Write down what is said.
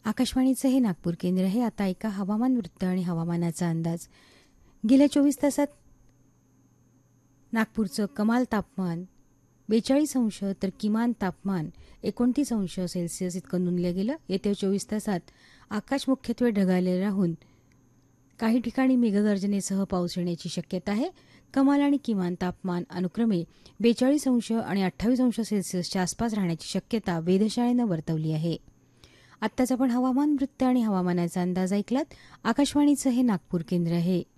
आकाशवाणीचं हे नागपूर केंद्र आहे. आता ऐका हवामान वृत्त आणि हवामानाचा अंदाज. गेल्या 24 तासात नागपूरचं कमाल तापमान 42 तर किमान तापमान 29 सेल्सिअस इतकं नोंदलं गेलं. येत्या 24 तासात आकाश मुख्यत्वे ढगाळलेलं राहून काही ठिकाणी मेघगर्जनेसह पाऊस येण्याची शक्यता आहे. कमाल आणि किमान तापमान अनुक्रमे 42 आणि 28 सेल्सिअसच्या आसपास राहण्याची शक्यता वेधशाळेनं वर्तवली आहे. आत्ताच आपण हवामान वृत्त आणि हवामानाचा अंदाज ऐकलात. आकाशवाणीचं हे नागपूर केंद्र आहे.